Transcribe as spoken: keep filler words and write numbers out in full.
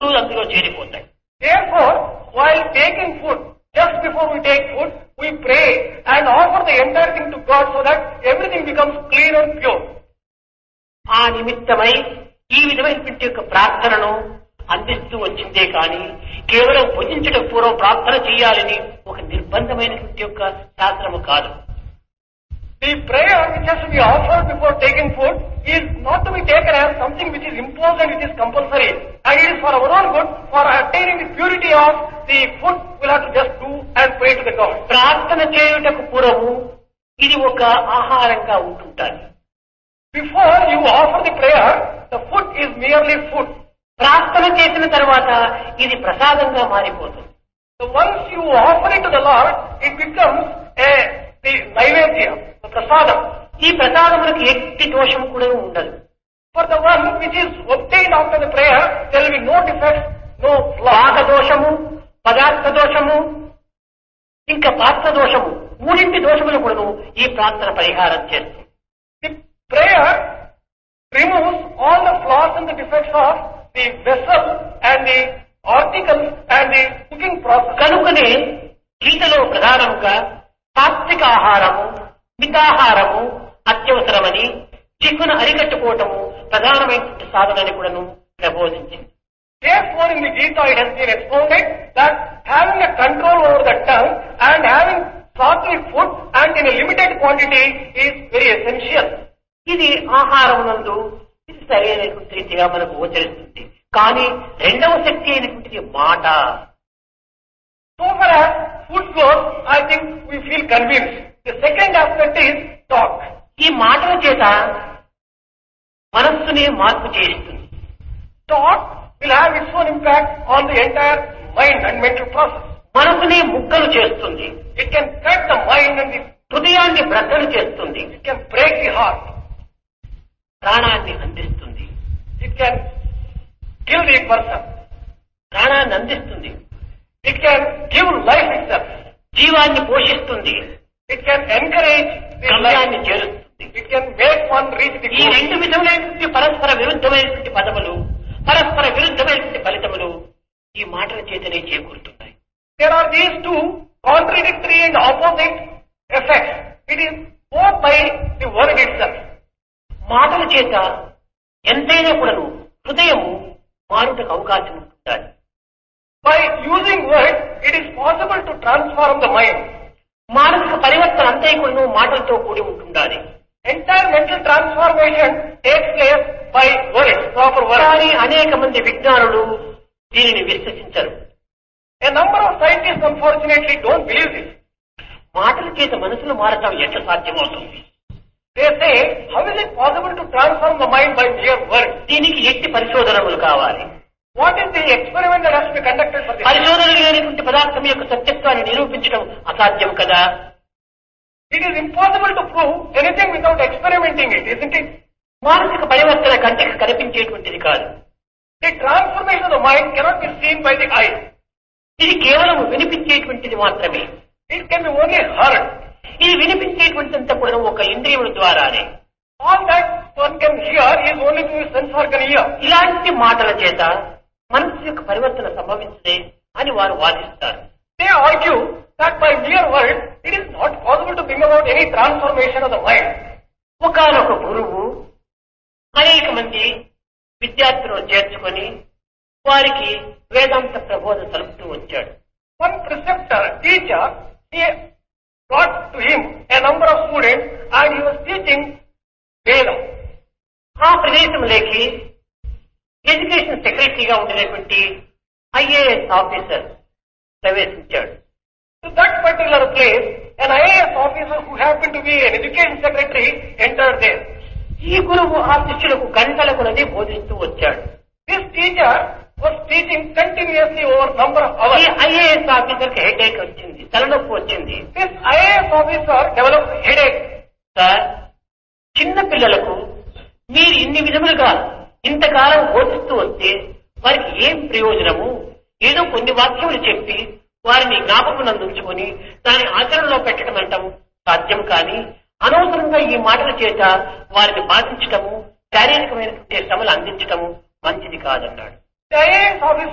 అందులో చేరిపోతాయి. Therefore, while taking food, just before we take food, we pray and offer the entire thing to God so that everything becomes clean and pure. ఆ నిమిత్తమై ఈ విధమైనటువంటి యొక్క ప్రార్థనను అందిస్తూ వచ్చిందే కానీ కేవలం భుజించడం పూర్వం ప్రార్థన చేయాలని ఒక నిర్బంధమైనటువంటి యొక్క శాస్త్రము కాదు. The prayer which has to be offered before taking food is not to be taken as something which is imposed and which is compulsory. And it is for our own good, for attaining the purity of the food, we'll have to just do and pray to the God. ప్రార్థన చేయుటకు పూర్వము ఇది ఒక ఆహారంగా ఉంటుంటారు. Before you offer the prayer, the food is merely food. ప్రార్థన చేసిన తర్వాత ఇది ప్రసాదంగా మారిపోతుంది. So once you offer it to the Lord, it becomes a the naivedya, the prasadam. ఈ ప్రసాదములకు ఎట్టి దోషము కూడా ఉండదు. For the one which is obtained after the prayer, there will be no defects, no flaw. పాక దోషము, పదార్థ దోషము, ఇంకా పాత్ర దోషము, మూడింటి దోషములు కూడాను ఈ ప్రార్థన పరిహారం చేస్తుంది. The prayer removes all the flaws and the defects of the vessel and the articles and the cooking process. కనుకనే గీతలో ప్రధానంగా సాత్విక ఆహారము, మితాహారము అత్యవసరమని, చిక్కును అరికట్టుకోవటము ప్రధానమైనటువంటి సాధనని కూడాను ప్రబోధించింది. Therefore, in the Gita it has been expounded that having a control over the tongue and having sattvic food and in a limited quantity is very essential. ఇది ఆహారమునందు ఇది సరైనటువంటి రీతిగా మనకు గోచరిస్తుంది. కానీ రెండవ శక్తి అయినటువంటిది మాట. So far as food goes, I think we feel convinced. The second aspect is talk. ఈ మాటల చేత మనస్సునే మార్పు చేస్తుంది. Talk will have its own impact on the entire mind and mental process. మనసునే ముక్కలు చేస్తుంది. It can cut the mind and the, హృదయాన్ని బ్రద్దలు చేస్తుంది. it can break the heart. ప్రాణాన్ని అందిస్తుంది. It can kill the person. ప్రాణాన్ని అందిస్తుంది. It can give life itself. జీవాన్ని పోషిస్తుంది. It can encourage the గమ్యాన్ని life. చేరుస్తుంది. It can make one reach the ఈ goal. రెండు విధములైనటువంటి పరస్పర విరుద్ధమైనటువంటి పదములు, పరస్పర విరుద్ధమైనటువంటి ఫలితములు ఈ మాటల చేతనే చేకూరుతున్నాయి. There are these two contradictory and opposite effects. It is both by the word itself. మాటల చేత ఎంతైనా కూడాను హృదయము మారుటకు అవకాశం ఉంటుంది. By using words, it is possible to transform the mind. మానసిక పరివర్తన అంతే కూడాను మాటలతో కూడి ఉంటుండాలి. Entire mental transformation takes place by words, proper words. కానీ అనేక మంది విజ్ఞానులు దీనిని విశ్వసించరు. A number of scientists unfortunately don't believe this. మాటల చేత మనసును మారటం ఎట్లా సాధ్యమవుతుంది? They say, how is it possible to transform the mind by mere words? దీనికి ఎట్టి పరిశోధనలు కావాలి. What is the experiment that has to be conducted for this? పరిశోధనలు లేనటువంటి పదార్థం యొక్క సత్యత్వాన్ని నిరూపించడం అసాధ్యం కదా. It is impossible to prove anything without experimenting it, isn't it? మానసిక పరివర్తన కంటికి కనిపించేటువంటిది కాదు. The transformation of the mind cannot be seen by the eye. ఇది కేవలం వినిపించేటువంటిది మాత్రమే. It can be only heard. ఇది వినిపించేటువంటిదంత కూడా ఒక ఇంద్రియముల ద్వారానే. All that one can hear is only through the sense organ ear. ఇలాంటి మాటల చేత మనసు యొక్క పరివర్తన సంభవించదే అని వారు వాదిస్తారు. They argue that by mere words, it is not possible to bring about any transformation of the mind. ఒకానొక గురువు అనేక మంది విద్యార్థులను చేర్చుకొని వారికి వేదాంత ప్రబోధన సలుపుతూ వచ్చాడు. One preceptor, teacher, he brought to him a number of students and he was teaching Vedam. ఆ ప్రదేశంలోకి ఎడ్యుకేషన్ సెక్రటరీగా ఉండినటువంటి ఐఏఎస్ ఆఫీసర్ ప్రవేశించాడు. To that particular place, an I A S officer who happened to be an education secretary entered there. ఈ గురువు ఆ శిష్యులకు గంటల కొలది బోధిస్తూ వచ్చాడు. This teacher was teaching continuously over number of ఈ hours. ఐఏఎస్ ఆఫీసర్ కి హెడేక్ వచ్చింది, తలనొప్పి వచ్చింది. This I A S officer developed headache. Sir, చిన్న పిల్లలకు మీరు ఇన్ని విధములుగా ఇంతకాలం బోధిస్తూ వస్తే వారికి ఏం ప్రయోజనము? ఏదో కొన్ని వాక్యములు చెప్పి వారిని జ్ఞాపకమునందుంచుకొని దాని ఆచరణలో పెట్టడం అంటాం సాధ్యం. కానీ అనవసరంగా ఈ మాటల చేత వారిని బాధించటము, శారీరకమైనటువంటి శ్రమలు అందించటము మంచిది కాదన్నాడు. The I A S officer